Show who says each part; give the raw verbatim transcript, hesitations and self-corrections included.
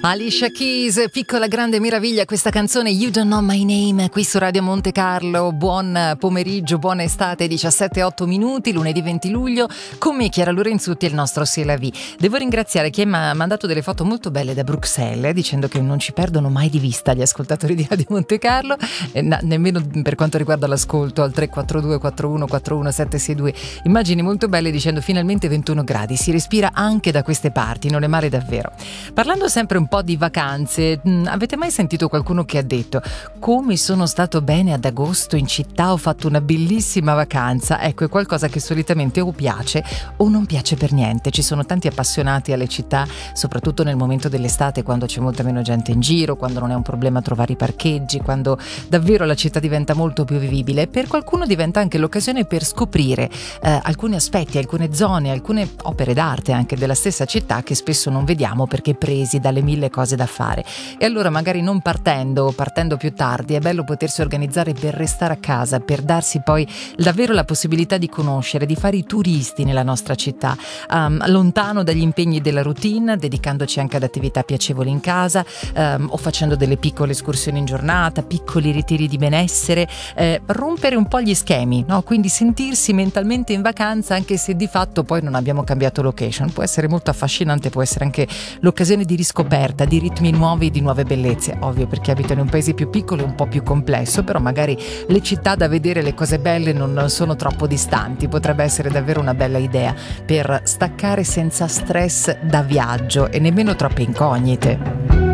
Speaker 1: Alicia Keys, piccola grande meraviglia, questa canzone You Don't Know My Name, qui su Radio Monte Carlo. Buon pomeriggio, buona estate, diciassette e otto minuti, lunedì venti luglio, con me Chiara Lorenzutti e il nostro C'est la vie. Devo ringraziare chi mi ha mandato delle foto molto belle da Bruxelles, dicendo che non ci perdono mai di vista gli ascoltatori di Radio Monte Carlo, eh, na, nemmeno per quanto riguarda l'ascolto al tre quattro due quattro uno quattro uno sette sei due. Immagini molto belle dicendo finalmente ventuno gradi, si respira anche da queste parti, non è male davvero. Parlando sempre un po' di vacanze, mh, avete mai sentito qualcuno che ha detto come sono stato bene ad agosto in città, ho fatto una bellissima vacanza? Ecco, è qualcosa che solitamente o piace o non piace per niente. Ci sono tanti appassionati alle città, soprattutto nel momento dell'estate, quando c'è molta meno gente in giro, quando non è un problema trovare i parcheggi, quando davvero la città diventa molto più vivibile. Per qualcuno diventa anche l'occasione per scoprire eh, alcuni aspetti, alcune zone, alcune opere d'arte anche della stessa città che spesso non vediamo perché presi dalle mille cose da fare. E allora magari non partendo o partendo più tardi è bello potersi organizzare per restare a casa, per darsi poi davvero la possibilità di conoscere, di fare i turisti nella nostra città, um, lontano dagli impegni della routine, dedicandoci anche ad attività piacevoli in casa, um, o facendo delle piccole escursioni in giornata, piccoli ritiri di benessere, eh, rompere un po' gli schemi, no? Quindi sentirsi mentalmente in vacanza anche se di fatto poi non abbiamo cambiato location. Può essere molto affascinante, può essere anche l'occasione di riscoperta, di ritmi nuovi, di nuove bellezze. Ovvio, perché abito in un paese più piccolo e un po' più complesso, però magari le città da vedere, le cose belle non sono troppo distanti. Potrebbe essere davvero una bella idea per staccare senza stress da viaggio e nemmeno troppe incognite.